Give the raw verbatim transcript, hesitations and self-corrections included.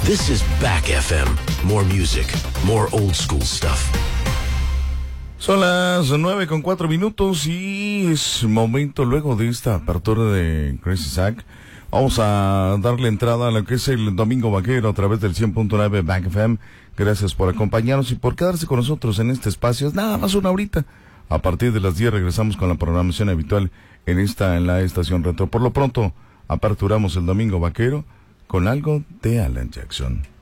This is Back F M. More music, more old school stuff. Son las nueve con cuatro minutos y es momento, luego de esta apertura de Crazy Zach, vamos a darle entrada a lo que es el Domingo Vaquero a través del cien punto nueve Back F M. Gracias por acompañarnos y por quedarse con nosotros en este espacio. Es nada más una horita. A partir de las diez regresamos con la programación habitual en esta, en la estación retro. Por lo pronto, aperturamos el Domingo Vaquero con algo de Alan Jackson.